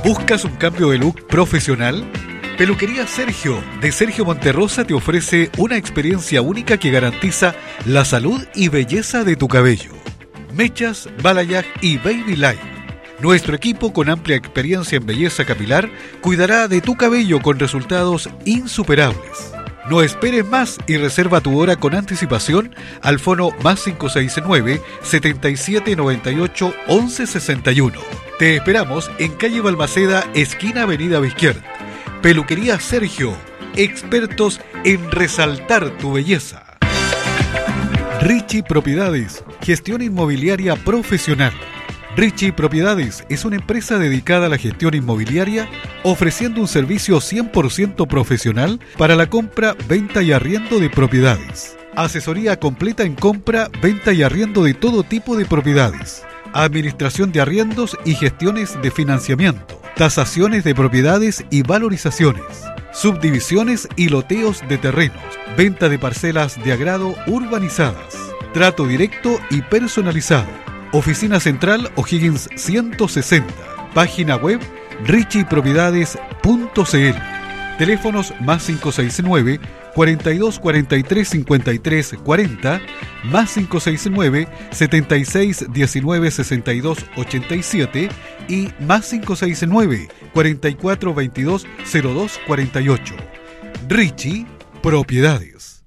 ¿Buscas un cambio de look profesional? Peluquería Sergio, de Sergio Monterrosa, te ofrece una experiencia única que garantiza la salud y belleza de tu cabello. Mechas, balayage y baby light. Nuestro equipo, con amplia experiencia en belleza capilar, cuidará de tu cabello con resultados insuperables. No esperes más y reserva tu hora con anticipación al fono +569 7798 1161. Te esperamos en calle Balmaceda, esquina Avenida Bizquiert. Peluquería Sergio, expertos en resaltar tu belleza. Richie Propiedades, gestión inmobiliaria profesional. Richie Propiedades es una empresa dedicada a la gestión inmobiliaria, ofreciendo un servicio 100% profesional para la compra, venta y arriendo de propiedades. Asesoría completa en compra, venta y arriendo de todo tipo de propiedades. Administración de arriendos y gestiones de financiamiento. Tasaciones de propiedades y valorizaciones. Subdivisiones y loteos de terrenos. Venta de parcelas de agrado urbanizadas. Trato directo y personalizado. Oficina Central O'Higgins 160. Página web richiepropiedades.cl. Teléfonos +569 42 43 53 40, +569 76 19 62 87 y +569 44 22 02 48. Richie Propiedades.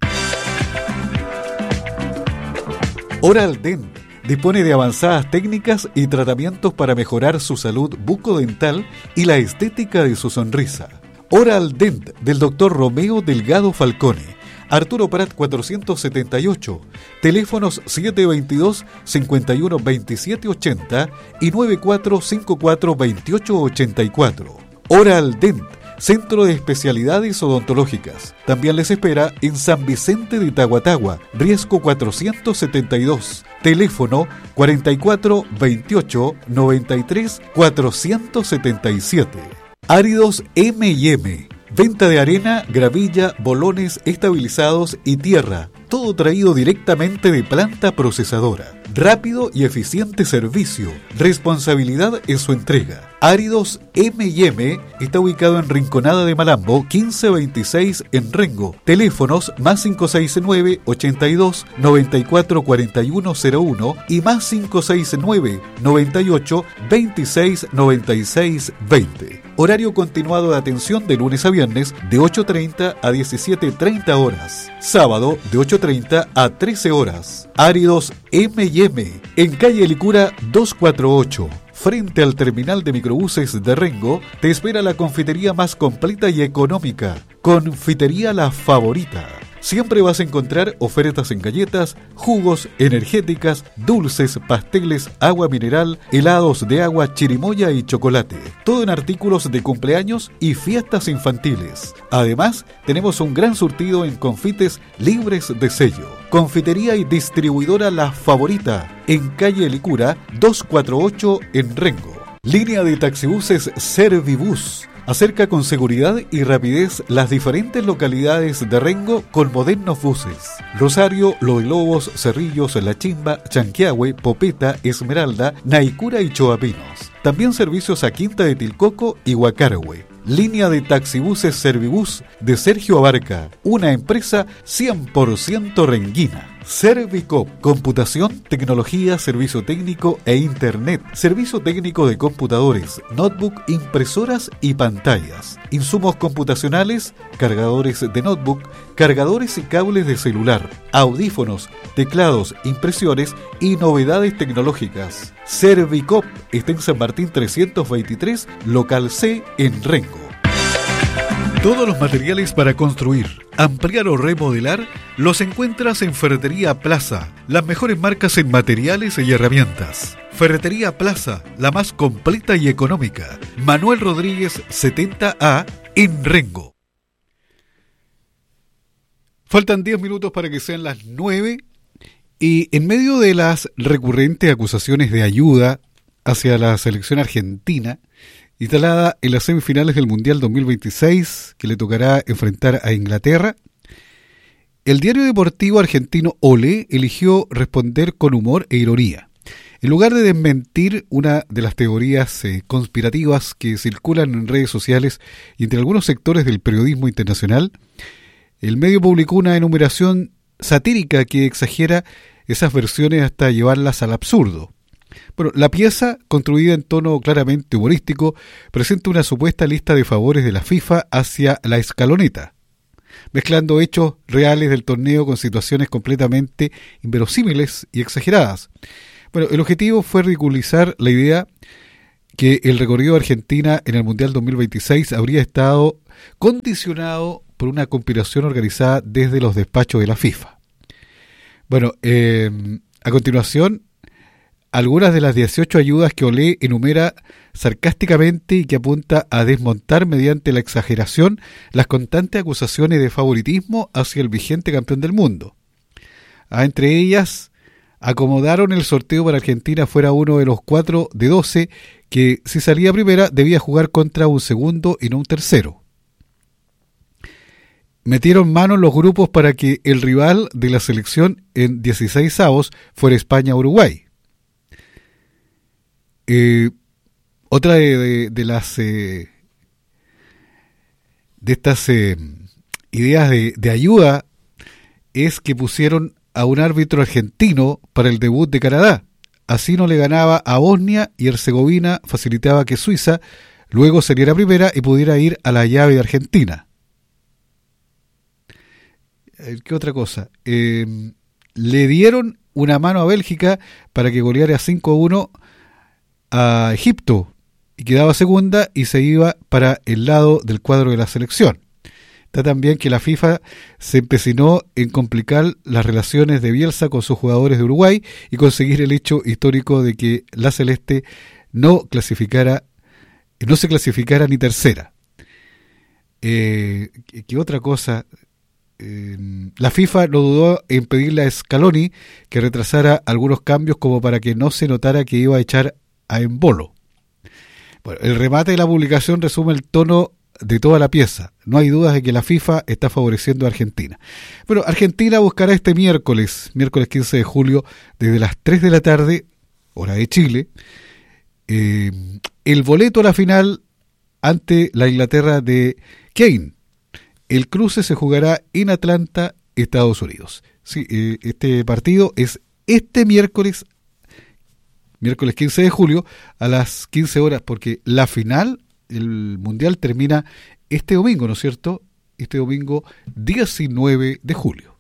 Oral Dent dispone de avanzadas técnicas y tratamientos para mejorar su salud bucodental y la estética de su sonrisa. Oral Dent del Dr. Romeo Delgado Falcone, Arturo Prat 478, teléfonos 722-512780 y 94542884. Oral Dent, Centro de Especialidades Odontológicas. También les espera en San Vicente de Tahuatahua, Riesgo 472. Teléfono 44 28 93 477. Áridos M&M. Venta de arena, gravilla, bolones estabilizados y tierra. Todo traído directamente de planta procesadora. Rápido y eficiente servicio. Responsabilidad en su entrega. Áridos M&M está ubicado en Rinconada de Malambo, 1526 en Rengo. Teléfonos +569 82 94 4101 y +569 98 26 96 20. Horario continuado de atención de lunes a viernes de 8:30 a 17:30 horas. Sábado de 8:30 a 13 horas. Áridos M&M en calle Licura 248. Frente al terminal de microbuses de Rengo, te espera la confitería más completa y económica. Confitería La Favorita. Siempre vas a encontrar ofertas en galletas, jugos, energéticas, dulces, pasteles, agua mineral, helados de agua, chirimoya y chocolate. Todo en artículos de cumpleaños y fiestas infantiles. Además, tenemos un gran surtido en confites libres de sello. Confitería y distribuidora La Favorita, en calle Licura 248 en Rengo. Línea de taxibuses Servibus. Acerca con seguridad y rapidez las diferentes localidades de Rengo con modernos buses. Rosario, Lobos, Cerrillos, La Chimba, Chanquiahue, Popeta, Esmeralda, Naicura y Choapinos. También servicios a Quinta de Tilcoco y Huacarahue. Línea de taxibuses Servibus de Sergio Abarca, una empresa 100% renguina. Servicop, computación, tecnología, servicio técnico e internet, servicio técnico de computadores, notebook, impresoras y pantallas, insumos computacionales, cargadores de notebook, cargadores y cables de celular, audífonos, teclados, impresiones y novedades tecnológicas. Servicop está en San Martín 323, local C en Rengo. Todos los materiales para construir, ampliar o remodelar los encuentras en Ferretería Plaza, las mejores marcas en materiales y herramientas. Ferretería Plaza, la más completa y económica. Manuel Rodríguez 70A en Rengo. Faltan 10 minutos para que sean las 9 y en medio de las recurrentes acusaciones de ayuda hacia la selección argentina, instalada en las semifinales del Mundial 2026, que le tocará enfrentar a Inglaterra, el diario deportivo argentino Olé eligió responder con humor e ironía. En lugar de desmentir una de las teorías conspirativas que circulan en redes sociales y entre algunos sectores del periodismo internacional, el medio publicó una enumeración satírica que exagera esas versiones hasta llevarlas al absurdo. Bueno, la pieza, construida en tono claramente humorístico, presenta una supuesta lista de favores de la FIFA hacia la escaloneta, mezclando hechos reales del torneo con situaciones completamente inverosímiles y exageradas. Bueno, el objetivo fue ridiculizar la idea que el recorrido de Argentina en el Mundial 2026 habría estado condicionado por una conspiración organizada desde los despachos de la FIFA. Bueno, a continuación, algunas de las 18 ayudas que Olé enumera sarcásticamente y que apunta a desmontar mediante la exageración las constantes acusaciones de favoritismo hacia el vigente campeón del mundo. Entre ellas, acomodaron el sorteo para Argentina fuera uno de los 4 de 12 que, si salía primera, debía jugar contra un segundo y no un tercero. Metieron mano en los grupos para que el rival de la selección en 16avos fuera España-Uruguay. Otra de estas ideas de ayuda es que pusieron a un árbitro argentino para el debut de Canadá. Así no le ganaba a Bosnia y Herzegovina facilitaba que Suiza luego saliera primera y pudiera ir a la llave de Argentina. ¿Qué otra cosa? Le dieron una mano a Bélgica para que goleara 5-1 a Egipto y quedaba segunda y se iba para el lado del cuadro de la selección. Está también que la FIFA se empecinó en complicar las relaciones de Bielsa con sus jugadores de Uruguay y conseguir el hecho histórico de que la Celeste no se clasificara ni tercera. ¿Qué otra cosa? La FIFA no dudó en pedirle a Scaloni que retrasara algunos cambios como para que no se notara que iba a echar a Embolo. Bueno, el remate de la publicación resume el tono de toda la pieza. No hay dudas de que la FIFA está favoreciendo a Argentina. Bueno, Argentina buscará este miércoles 15 de julio, desde las 3 de la tarde, hora de Chile, el boleto a la final ante la Inglaterra de Kane. El cruce se jugará en Atlanta, Estados Unidos. Sí, este partido es este miércoles 15 de julio a las 15 horas, porque la final, el Mundial, termina este domingo, ¿no es cierto? Este domingo 19 de julio.